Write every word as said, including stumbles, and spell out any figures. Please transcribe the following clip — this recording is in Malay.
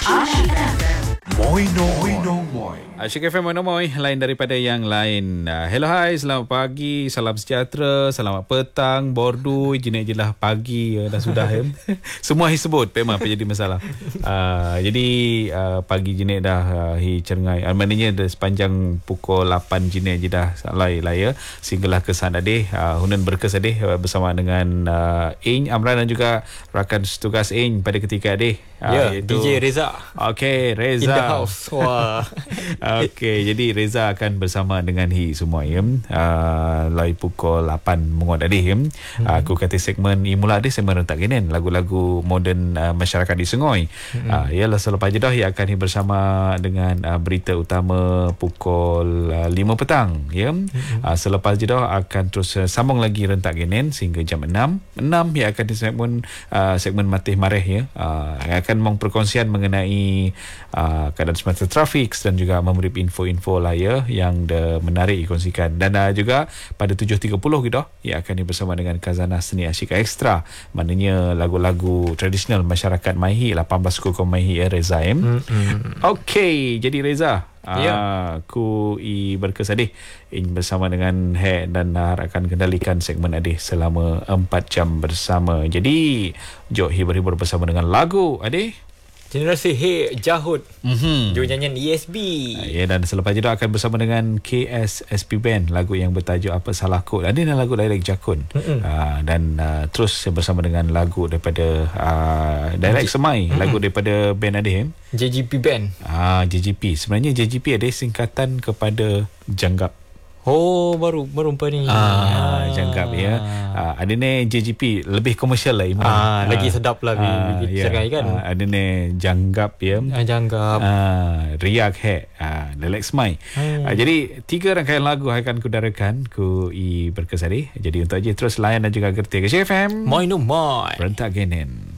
Asyik F M. Moino Moino Moi. Asyik F M Moino Moi, lain daripada yang lain. Uh, hello, hai, selamat pagi, salam sejahtera, selamat petang, bordu, jenis je lah pagi uh, dah sudah. ya. Semua hi sebut, memang apa jadi masalah. Uh, jadi uh, pagi jenis dah uh, hi cengai. Uh, maknanya dah sepanjang pukul lapan jenis je dah lai lah ya. Sehinggalah kesan adih, uh, hunan berkes adih uh, bersama dengan uh, Ing, Amran dan juga rakan setugas Ing pada ketika adih. Uh, ya, iaitu D J Reza. Okay, Reza. In the house. Wah. Okey, jadi Reza akan bersama dengan Hi semua ya. Uh, lai pukul lapan menguat tadi ya. Hmm. Uh, aku kata segmen imula dia segmen rentak ginen lagu-lagu moden uh, masyarakat di Sungoi. Hmm. Uh, yalah selepas jedah Hi akan Hi bersama dengan uh, berita utama pukul uh, lima petang ya. Hmm. Uh, selepas jedah akan terus uh, sambung lagi rentak ginen sehingga jam enam. enam Hi akan di segmen uh, segmen Matih Mareh ya. Uh, akan memperkongsian mengenai uh, keadaan semasa trafik dan juga memberi info-info lah ya yang de menarik dikongsikan. Dan uh, juga pada tujuh tiga puluh gitu ya akan bersama dengan Khazanah Seni Asyik Ekstra, maknanya lagu-lagu tradisional masyarakat Maihi, lapan belas Kukuh Maihi ya Reza em. Mm-hmm. Okey, jadi Reza Ya. Ah, ku i berkes adih in bersama dengan Hek dan Nar akan kendalikan segmen adih selama empat jam bersama. Jadi jom hibur-hibur bersama dengan lagu adih Generasi Hey Jahut. mm-hmm. Jom nyanyian E S B. Ya, dan selepas itu akan bersama dengan K S S P Band, lagu yang bertajuk Apa Salahku. Dan ini lagu Dialek Jakun. Mm-hmm. uh, Dan uh, terus bersama dengan lagu daripada uh, Dialek Semai, mm-hmm. lagu daripada band adih J G P Band. Ah, J G P. Sebenarnya J G P ada singkatan kepada Janggap. Oh, baru baru apa ni? Ah, Janggap ya. Ah, ada ni J G P lebih komersial lah Imran. Ah, lagi sedap lah ah, lebih ya. cerai kan. Ah, ada ni Janggap ya. Ah, Janggap. Ah, Riak Hek. Ah, Dialek Semai. Hmm. Ah, jadi tiga rangkaian lagu akan kudarakan ku i berkesari. Jadi untuk aja terus layan dan juga gerti ke F M Moino Moi. Rentak Genen.